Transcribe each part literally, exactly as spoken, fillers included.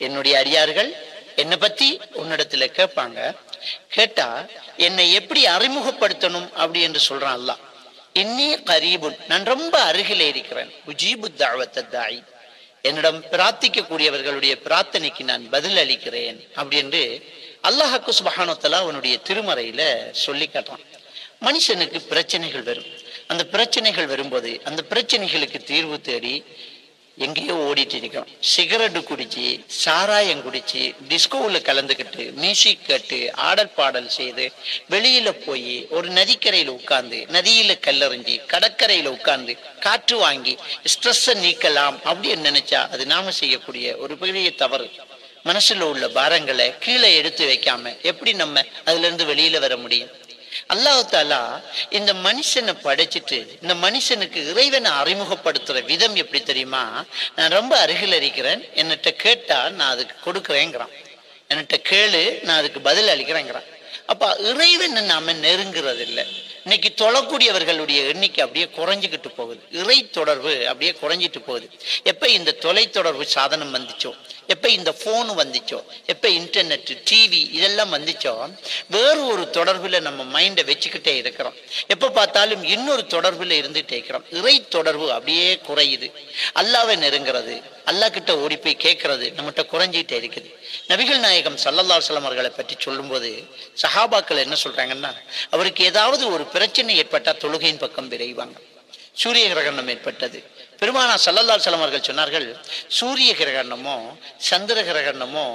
என்னுடைய அடியார்கள் என்னை பத்தி உன்னிடத்துல கேட்பாங்க. கேட்டா என்னை எப்படி அறிமுகப்படுத்தணும் அப்படி என்று சொல்றான் அல்லாஹ். இன்னி கரீபுன், நான் ரொம்ப அருகிலே இருக்கிறேன். உஜீபு தஅவத்த தாயி, என்னிடம் பிரார்த்திக்க கூடியவர்களுடைய பிரார்த்தனைக்கு நான் பதில் அளிக்கிறேன் அப்படி என்று அல்லாஹ் சுப்ஹானஹு வ தஆலா அவனுடைய திருமறையில சொல்லி காட்டுறான். மனுஷனுக்கு பிரச்சனைகள் வரும். அந்த பிரச்சனைகள் வரும்போது அந்த பிரச்சனைகளுக்கு தீர்வு தேடி எங்கேயோ ஓடிட்டு இருக்கோம். சிகரெட்டு குடிச்சு, சாராயம் குடிச்சு, டிஸ்கோவில் கலந்துக்கிட்டு, மியூசிக் கேட்டு, ஆடல் பாடல் செய்து, வெளியில போய் ஒரு நதிக்கரையில உட்கார்ந்து, நதியில கல்லறிஞ்சி, கடற்கரையில உட்கார்ந்து காற்று வாங்கி ஸ்ட்ரெஸ்ஸை நீக்கலாம் அப்படின்னு நினைச்சா அது நாம செய்யக்கூடிய ஒரு பெரிய தவறு. மனசுல உள்ள பாரங்களை கீழே எடுத்து வைக்காம எப்படி நம்ம அதுல இருந்து வெளியில வர முடியும்? அல்லாஹ் தஆலா இந்த மனுஷனை படைச்சிட்டு இந்த மனுஷனுக்கு இறைவனை அறிமுகப்படுத்துற விதம் எப்படி தெரியுமா? நான் ரொம்ப அருகில் இருக்கிறேன், என்னட்ட கேட்டா நான் அதுக்கு கொடுக்குறேங்கிறான். என்னட்ட கேளு, நான் அதுக்கு பதில் அளிக்கிறேங்கிறான். அப்ப இறைவனை நாம நெருங்குறது இல்லை. இன்னைக்கு தொழக்கூடியவர்களுடைய எண்ணிக்கை அப்படியே குறைஞ்சிக்கிட்டு போகுது. இறை தொடர்பு அப்படியே குறைஞ்சிட்டு போகுது. எப்ப இந்த தொலை தொடர்பு சாதனம் வந்துச்சோ, எப்ப இந்த போன் வந்துச்சோ, எப்ப இன்டர்நெட், டிவி இதெல்லாம் வந்துச்சோ, வேறு ஒரு தொடர்புல நம்ம மைண்டை வச்சுக்கிட்டே இருக்கிறோம். எப்ப பார்த்தாலும் இன்னொரு தொடர்புல இருந்துட்டே இருக்கிறோம். இறை தொடர்பு அப்படியே குறையுது. அல்லாஹ்வை நெருங்கிறது, அல்லாஹ் கிட்ட ஓடி போய் கேட்கறது நம்மகிட்ட குறைஞ்சிட்டே இருக்குது. நபிகள் நாயகம் ஸல்லல்லாஹு அலைஹி வஸல்லம் அவர்களை பற்றி சொல்லும்போது சஹாபாக்கள் என்ன சொல்றாங்கன்னா, அவருக்கு ஏதாவது ஒரு பிரச்சனை ஏற்பட்டா தொழுகையின் பக்கம் விரைவாங்க. சூரிய கிரகணம் ஏற்பட்டது. பெருமானா ஸல்லல்லாஹு அலைஹி வஸல்லம் அவர்கள் சொன்னார்கள், சூரிய கிரகணமோ சந்திர கிரகணமோ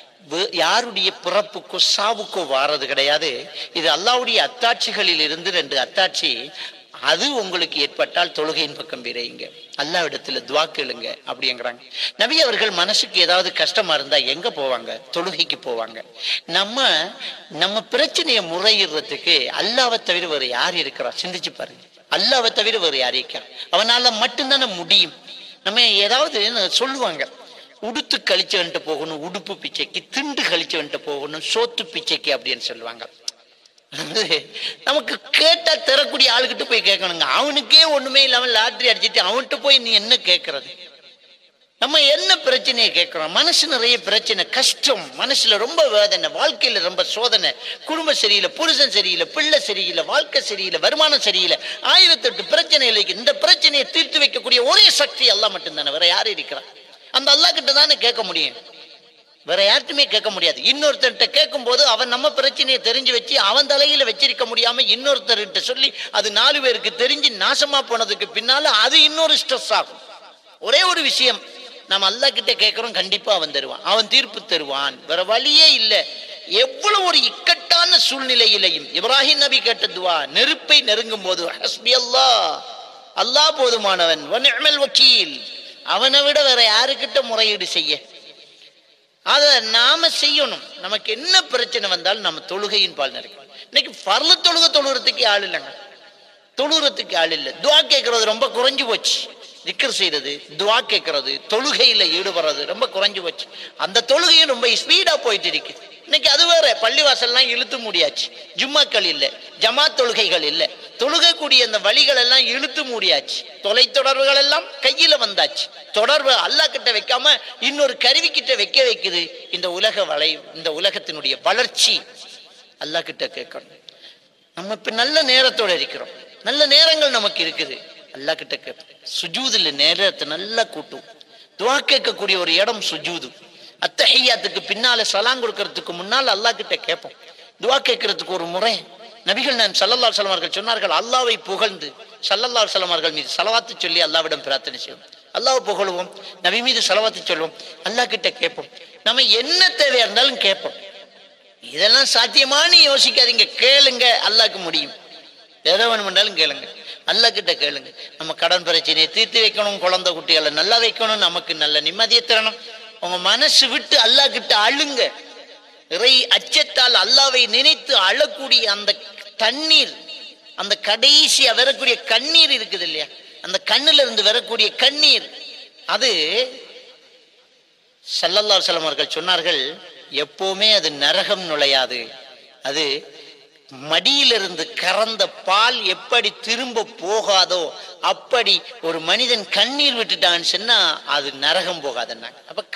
யாருடைய பிறப்புக்கோ சாவுக்கோ வாரது கிடையாது. இது அல்லாஹ்வுடைய அத்தாட்சிகளில் இருந்து ரெண்டு அத்தாட்சி. அது உங்களுக்கு ஏற்பட்டால் தொழுகையின் பக்கம் விரையுங்க, அல்லாஹ்விடத்துல துஆ கேளுங்க அப்படிங்கிறாங்க. நபி அவர்கள் மனசுக்கு ஏதாவது கஷ்டமா இருந்தா எங்க போவாங்க? தொழுகைக்கு போவாங்க. நம்ம நம்ம பிரச்சனையை முறையிடுறதுக்கு அல்லாஹ்வை தவிர வேறு யார் இருக்கிறா? சிந்திச்சு பாருங்க. அல்லாஹ்வை தவிர வேறு யார் இருக்கா? அவனால மட்டும்தானே முடியும். நம்ம ஏதாவது சொல்லுவாங்க, உடுத்து கழிச்சவன்ட்டு போகணும் உடுப்பு பிச்சைக்கு, திண்டு கழிச்சவன்ட்டு போகணும் சோத்து பிச்சைக்கு அப்படின்னு சொல்லுவாங்க. நமக்கு கேட்டா தரக்கூடிய ஆளுகிட்ட போய் கேட்கணுங்க. அவனுக்கே ஒண்ணுமே இல்லாம லாட்டரி அடிச்சுட்டு அவன்கிட்ட போய் நீ என்ன கேட்கறது? நம்ம என்ன பிரச்சனையை கேட்கிறோம்? மனசு நிறைய பிரச்சனை, கஷ்டம், மனசுல ரொம்ப வேதனை, வாழ்க்கையில ரொம்ப சோதனை, குடும்பம் சரியில்லை, புருஷன் சரியில்லை, பிள்ளை சரியில்லை, வாழ்க்கை சரியில்லை, வருமானம் சரியில்லை, ஆயிரத்தெட்டு பிரச்சனைகளுக்கு இந்த பிரச்சனையை தீர்த்து வைக்கக்கூடிய ஒரே சக்தி அல்லாஹ் மட்டும்தானே. வேற யாரு இருக்கிறான்? அந்த அல்லாஹ் கிட்ட தானே கேட்க முடியும், வேற யார்ட்டுமே கேட்க முடியாது. இன்னொருத்தர்கிட்ட கேட்கும் போது அவன் நம்ம பிரச்சனையை தெரிஞ்சு வச்சு அவன் தலையில வச்சிருக்க முடியாம இன்னொருத்தர்கிட்ட சொல்லி அது நாலு பேருக்கு தெரிஞ்சு நாசமா போனதுக்கு பின்னால அது இன்னொரு ஸ்ட்ரெஸ் ஆகும். ஒரே ஒரு விஷயம், நம்ம அல்லாஹ் கிட்ட கேட்கிறோம், கண்டிப்பா அவன் தருவான், அவன் தீர்ப்பு தருவான், வேற வழியே இல்லை. எவ்வளவு ஒரு இக்கட்டான சூழ்நிலையிலையும் இப்ராஹிம் நபி கேட்ட துவா, நெருப்பை நெருங்கும் போது ஹஸ்பி அல்லாஹ், அல்லாஹ் போதுமானவன், வ நிஅமல் வக்கீல், அவனை விட வேற யாருக்கிட்ட முறையீடு செய்ய? அதை நாம செய்யணும். நமக்கு என்ன பிரச்சனை வந்தாலும் நம்ம தொழுகையின் பால் நினைக்கணும். இன்னைக்கு பர்ல தொழுகை தொழுகிறதுக்கு ஆள் இல்லைங்க, தொழுகிறதுக்கு ஆள் இல்லை. துவா கேட்கறது ரொம்ப குறைஞ்சு போச்சு. திக்ர் செய்யறது, துவா கேட்கறது, தொழுகையில ஈடுபடுறது ரொம்ப குறைஞ்சு போச்சு. அந்த தொழுகையும் ரொம்ப ஸ்பீடா போயிட்டு இருக்கு. இன்னைக்கு அது வேற, பள்ளிவாசல்லாம் இழுத்து மூடியாச்சு, ஜும்மாக்கள் இல்லை, ஜமாத் தொழுகைகள் இல்லை, தொழுகக்கூடிய அந்த வழிகள் எல்லாம் இழுத்து மூடியாச்சு, தொலை தொடர்புகள் எல்லாம் கையில வந்தாச்சு. தொடர்பு அல்லாஹ் கிட்ட வைக்காம இன்னொரு கருவி கிட்ட வைக்க வைக்குது. இந்த உலக வளை, இந்த உலகத்தினுடைய வளர்ச்சி அல்லாஹ் கிட்ட கேட்கணும். நம்ம இப்ப நல்ல நேரத்தோட இருக்கிறோம், நல்ல நேரங்கள் நமக்கு இருக்குது, அல்லாஹ் கிட்ட கேட்போம். சுஜூதுல நேரத்தை நல்லா கூட்டும். துவா கேட்கக்கூடிய ஒரு இடம் சுஜூது. அத்தஹியாத்துக்கு பின்னால சலாம் கொடுக்கறதுக்கு முன்னால் அல்லாஹ் கிட்ட கேட்போம். துவா கேட்கறதுக்கு ஒரு முறை. நபிகள் நான் ஸல்லல்லாஹு அலைஹி வஸல்லம் அவர்கள் சொன்னார்கள், அல்லாஹ்வை புகழ்ந்து ஸல்லல்லாஹு அலைஹி வஸல்லம் அவர்கள் மீது ஸலவாத்து சொல்லி அல்லாஹ்விடம் பிரார்த்தனை செய்வோம். அல்லாஹ்வை புகழுவோம், நபி மீது ஸலவாத்து சொல்லுவோம், அல்லாஹ் கிட்ட கேட்போம். நம்ம என்ன தேவையா இருந்தாலும் கேட்போம். இதெல்லாம் சாத்தியமானு யோசிக்காதீங்க, கேளுங்க, அல்லாஹ்க்கு முடியும். எதை வேணுமென்றாலும் கேளுங்க, அல்லாஹ் கிட்ட கேளுங்க. நம்ம கடன் பிரச்சனையை தீர்த்து வைக்கணும், குழந்தை குட்டிகளை நல்லா வைக்கணும், நமக்கு நல்ல நிம்மதியை தரணும். உங்க மனசு விட்டு அல்லாஹ் கிட்ட அழுங்க. இறை அச்சத்தால் அல்லாஹ்வை நினைத்து அழக்கூடிய அந்த தண்ணீர், அந்த கடைசியா வரக்கூடிய கண்ணீர் இருக்குது இல்லையா, அந்த கண்ணுல இருந்து வரக்கூடிய கண்ணீர், அது ஸல்லல்லாஹு அலைஹி வஸல்லம் அவர்கள் சொன்னார்கள், எப்பவுமே அது நரகம் நுழையாது. அது மடியிலிருந்து கறந்த பால் எப்படி திரும்ப போகாதோ அப்படி ஒரு மனிதன் கண்ணீர் விட்டுட்டான்னு சொன்னா அது நரகம் போகாதுன்னாங்க. அப்ப